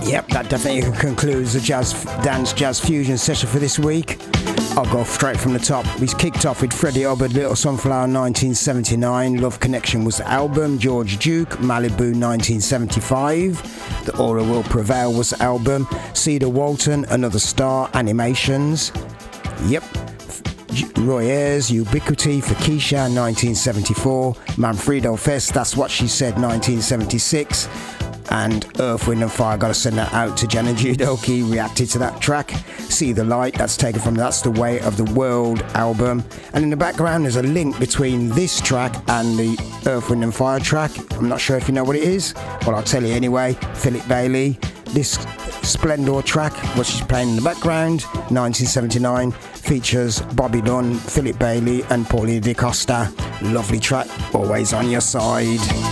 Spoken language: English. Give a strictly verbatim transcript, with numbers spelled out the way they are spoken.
Yep, that definitely concludes the jazz dance jazz fusion session for this week. I'll go straight from the top. We kicked off with Freddie Hubbard, Little Sunflower, nineteen seventy-nine. Love Connection was the album. George Duke, Malibu, nineteen seventy-five. The Aura Will Prevail was the album. Cedar Walton, Another Star, Animations. Yep. Roy Ayers, Ubiquity for Keisha, nineteen seventy-four. Manfredo Fest, That's What She Said, nineteen seventy-six. And Earth, Wind and Fire, gotta send that out to Jan and Judoki, reacted to that track. See the Light, that's taken from That's the Way of the World album. And in the background there's a link between this track and the Earth, Wind and Fire track. I'm not sure if you know what it is, but I'll tell you anyway. Philip Bailey, this Splendor track, what she's playing in the background, nineteen seventy-nine, features Bobby Dunn, Philip Bailey and Pauline DeCosta. Lovely track, always on your side.